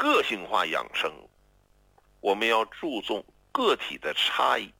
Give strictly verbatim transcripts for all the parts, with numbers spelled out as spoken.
个性化养生，我们要注重个体的差异，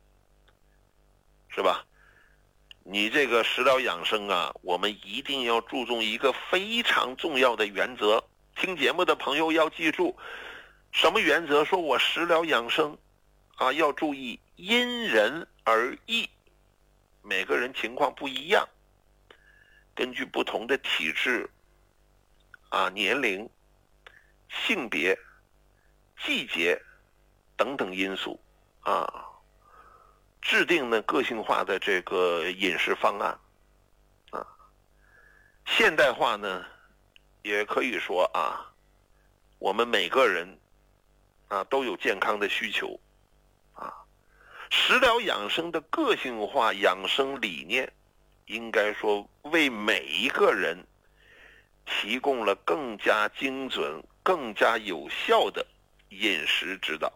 是吧？你这个食疗养生啊，我们一定要注重一个非常重要的原则。听节目的朋友要记住，什么原则？说我食疗养生啊，要注意因人而异，每个人情况不一样，根据不同的体质啊、年龄、性别、季节等等因素啊，制定呢个性化的这个饮食方案啊。现代化呢，也可以说啊，我们每个人啊都有健康的需求啊。食疗养生的个性化养生理念，应该说为每一个人提供了更加精准、更加有效的饮食指导。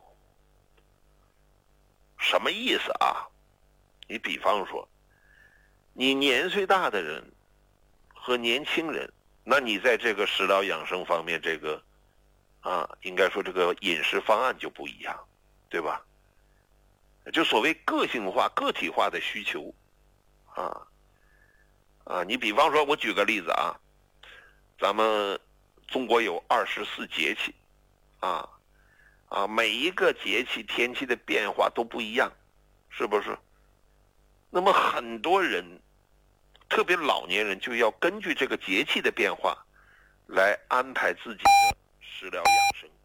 什么意思啊？你比方说，你年岁大的人和年轻人，那你在这个食疗养生方面，这个啊，应该说这个饮食方案就不一样，对吧？就所谓个性化、个体化的需求啊啊，你比方说，我举个例子啊，咱们中国有二十四节气啊啊，每一个节气天气的变化都不一样，是不是？那么很多人，特别老年人，就要根据这个节气的变化来安排自己的食疗养生。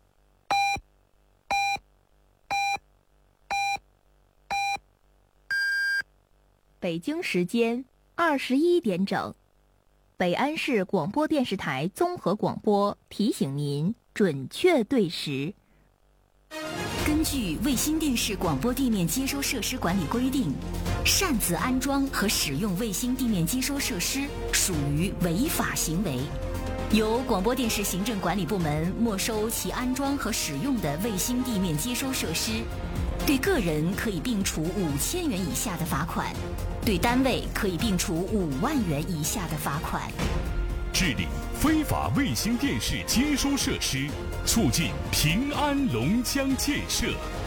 北京时间二十一点整，北安市广播电视台综合广播提醒您准确对时。 根据卫星电视广播地面接收设施管理规定，擅自安装和使用卫星地面接收设施属于违法行为，由广播电视行政管理部门没收其安装和使用的卫星地面接收设施，对个人可以并处五千元以下的罚款，对单位可以并处五万元以下的罚款。 治理非法卫星电视接收设施，促进平安龙江建设。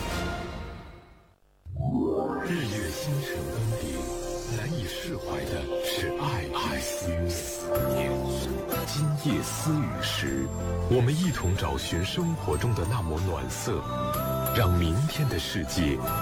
日月星辰更迭，难以释怀的是爱爱思念。今夜思雨时，我们一同找寻生活中的那抹暖色，让明天的世界